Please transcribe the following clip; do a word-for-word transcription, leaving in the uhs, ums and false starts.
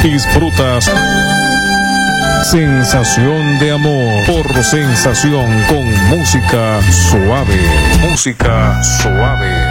Disfrutas Sensación de Amor por Sensación con música suave. Música suave.